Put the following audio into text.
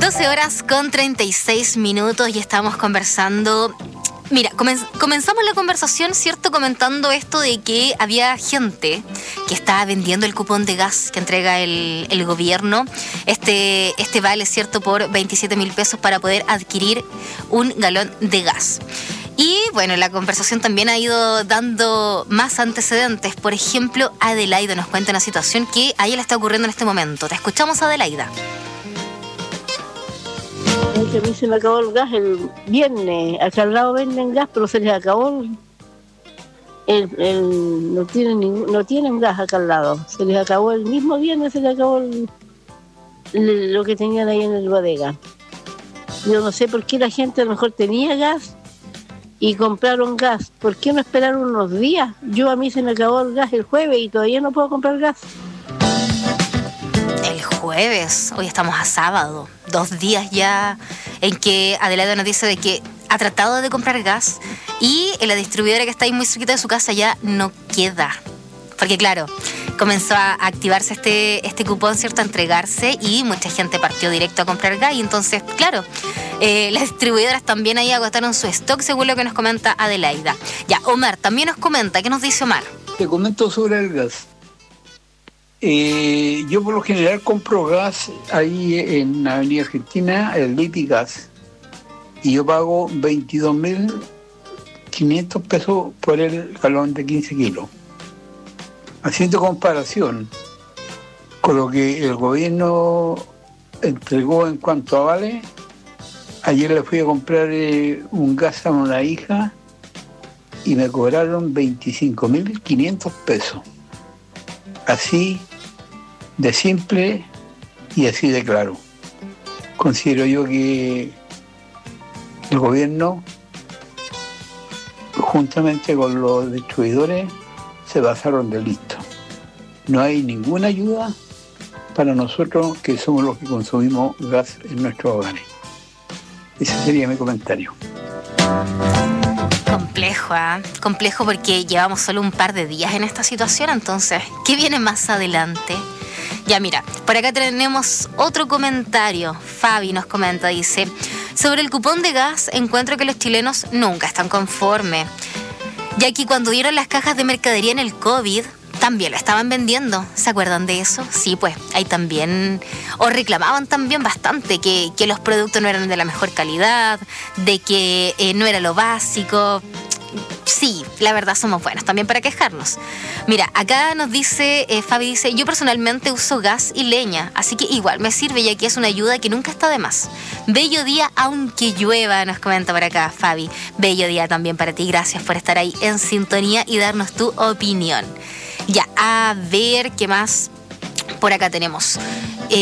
12:36 y estamos conversando. Mira, comenzamos la conversación, ¿cierto? Comentando esto de que había gente que estaba vendiendo el cupón de gas que entrega el gobierno. Este vale, ¿cierto?, por 27.000 pesos para poder adquirir un galón de gas. Y bueno, la conversación también ha ido dando más antecedentes. Por ejemplo, Adelaida nos cuenta una situación que a ella le está ocurriendo en este momento. Te escuchamos, Adelaida. Que a mí se me acabó el gas el viernes. Acá al lado venden gas, pero se les acabó no tienen gas acá al lado. Se les acabó el mismo viernes, se les acabó lo que tenían ahí en el bodega. Yo no sé por qué la gente a lo mejor tenía gas y compraron gas. ¿Por qué no esperaron unos días? A mí se me acabó el gas el jueves y todavía no puedo comprar gas. El jueves, hoy estamos a sábado, 2 días ya en que Adelaida nos dice de que ha tratado de comprar gas y en la distribuidora que está ahí muy cerquita de su casa ya no queda. Porque claro, comenzó a activarse este cupón, ¿cierto?, a entregarse y mucha gente partió directo a comprar gas y entonces, claro, las distribuidoras también ahí agotaron su stock, según lo que nos comenta Adelaida. Ya, Omar también nos comenta. ¿Qué nos dice Omar? Te comento sobre el gas. Yo por lo general compro gas ahí en Avenida Argentina, el Lipigas, y yo pago 22.500 pesos por el galón de 15 kilos. Haciendo comparación con lo que el gobierno entregó en cuanto a vale, ayer le fui a comprar un gas a una hija y me cobraron 25.500 pesos. Así de simple y así de claro. Considero yo que el gobierno, juntamente con los distribuidores, se pasaron de listo. No hay ninguna ayuda para nosotros que somos los que consumimos gas en nuestros hogares. Ese sería mi comentario. Complejo, ¿eh? Complejo porque llevamos solo un par de días en esta situación, entonces, ¿qué viene más adelante? Ya mira, por acá tenemos otro comentario. Fabi nos comenta, dice: sobre el cupón de gas, encuentro que los chilenos nunca están conformes, ya que cuando dieron las cajas de mercadería en el COVID, también lo estaban vendiendo. ¿Se acuerdan de eso? Sí, pues ahí también, o reclamaban también bastante que los productos no eran de la mejor calidad, de que no era lo básico. Sí, la verdad somos buenos también para quejarnos. Mira, acá nos dice, Fabi dice: yo personalmente uso gas y leña, así que igual me sirve, ya que es una ayuda que nunca está de más. Bello día aunque llueva, nos comenta por acá Fabi. Bello día también para ti, gracias por estar ahí en sintonía y darnos tu opinión. Ya, a ver qué más por acá tenemos.